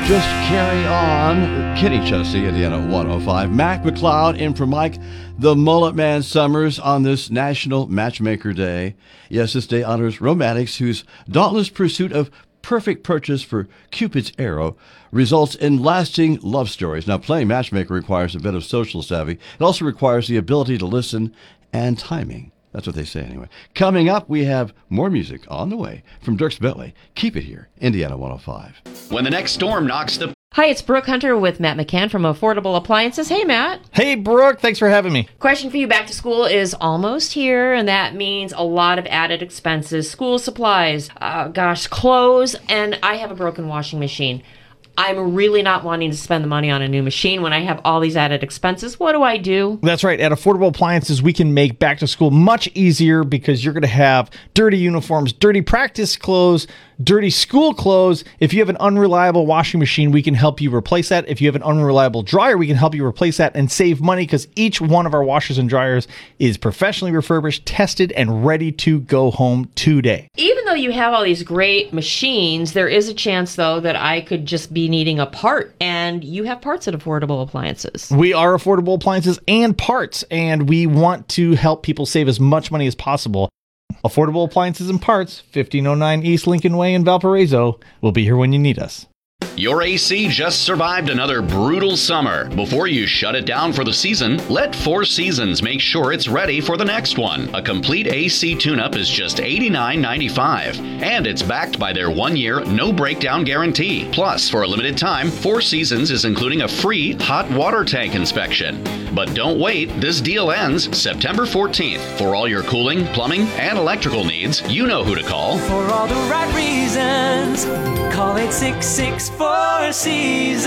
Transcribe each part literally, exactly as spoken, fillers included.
Just carry on. Kenny Chesney, Indiana one oh five. Mac McLeod in for Mike, the Mullet Man Summers on this National Matchmaker Day. Yes, this day honors romantics whose dauntless pursuit of perfect purchase for Cupid's arrow results in lasting love stories. Now, playing matchmaker requires a bit of social savvy. It also requires the ability to listen and timing. That's what they say anyway. Coming up, we have more music on the way from Dierks Bentley. Keep it here, Indiana one oh five. When the next storm knocks the... Hi, it's Brooke Hunter with Matt McCann from Affordable Appliances. Hey, Matt. Hey, Brooke. Thanks for having me. Question for you. Back to school is almost here, and that means a lot of added expenses. School supplies, uh, gosh, clothes, and I have a broken washing machine. I'm really not wanting to spend the money on a new machine when I have all these added expenses. What do I do? That's right. At Affordable Appliances, we can make back to school much easier because you're going to have dirty uniforms, dirty practice clothes, dirty school clothes. If you have an unreliable washing machine, we can help you replace that. If you have an unreliable dryer, we can help you replace that and save money because each one of our washers and dryers is professionally refurbished, tested, and ready to go home today. Even though you have all these great machines, there is a chance, though, that I could just be needing a part, and you have parts at Affordable Appliances. We are Affordable Appliances and parts, and we want to help people save as much money as possible. Affordable Appliances and Parts, fifteen oh nine East Lincoln Way in Valparaiso. We'll be here when you need us. Your A C just survived another brutal summer. Before you shut it down for the season, let Four Seasons make sure it's ready for the next one. A complete A C tune-up is just eighty-nine ninety-five, and it's backed by their one-year no-breakdown guarantee. Plus, for a limited time, Four Seasons is including a free hot water tank inspection. But don't wait, this deal ends September fourteenth. For all your cooling, plumbing, and electrical needs, you know who to call. For all the right reasons, call eight six six Four Seasons.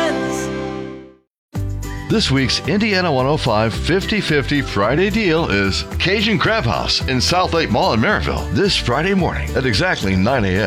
This week's Indiana one oh five fifty fifty Friday deal is Cajun Crab House in South Lake Mall in Maryville this Friday morning at exactly nine a.m.